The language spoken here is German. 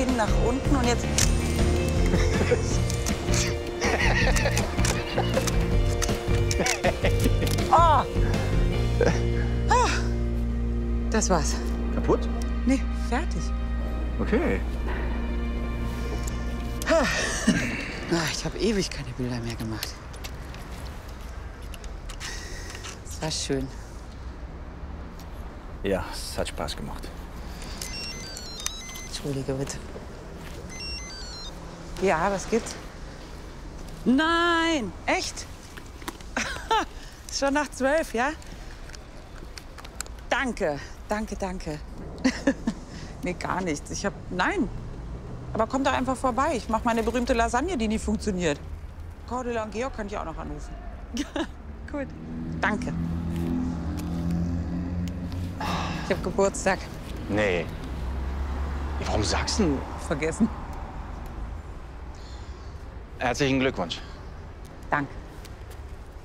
Ding nach unten und jetzt... Oh! Ah. Das war's. Kaputt? Nee, fertig. Okay. Ich habe ewig keine Bilder mehr gemacht. Es war schön. Ja, es hat Spaß gemacht. Entschuldige bitte. Ja, was gibt's? Nein, echt? Ist schon nach 12, ja? Danke, danke, danke. Nee, gar nichts. Nein. Aber komm doch einfach vorbei. Ich mache meine berühmte Lasagne, die nie funktioniert. Cordula und Georg kann ich auch noch anrufen. Gut. Danke. Ich habe Geburtstag. Nee. Warum sagst du? Vergessen. Herzlichen Glückwunsch. Danke.